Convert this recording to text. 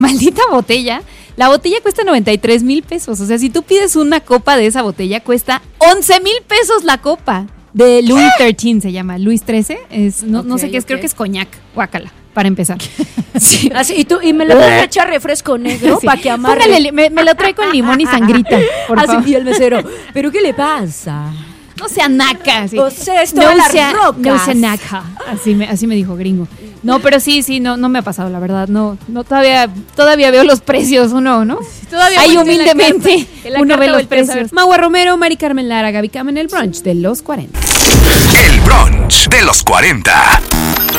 maldita botella. La botella cuesta 93,000 pesos. O sea, si tú pides una copa de esa botella, cuesta 11,000 pesos la copa. De Louis XIII se llama. Louis XIII. No sé qué es, creo que es coñac. Guácala, para empezar. Sí. Así, y me lo trae echar refresco negro para que amarre. Póngale, me lo trae con limón y sangrita, por favor. Y el mesero, ¿pero qué le pasa? No sea naca. Sí. O sea, esto no las rocas. No sea naca. Así me dijo gringo. No, pero sí, no me ha pasado, la verdad. No, todavía veo los precios, uno, ¿no? Todavía ahí humildemente uno ve los precios. Maua Romero, Mari Carmen Lara, Gaby Cam en el brunch de los 40. El brunch de los 40.